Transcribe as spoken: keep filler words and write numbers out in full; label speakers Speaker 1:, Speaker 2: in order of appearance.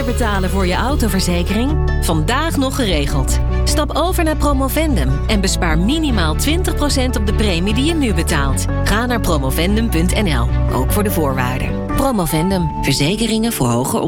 Speaker 1: betalen voor je autoverzekering? Vandaag nog geregeld. Stap over naar Promovendum en bespaar minimaal twintig procent op de premie die je nu betaalt. Ga naar promovendum punt n l, ook voor de voorwaarden. Promovendum, verzekeringen voor hoger op.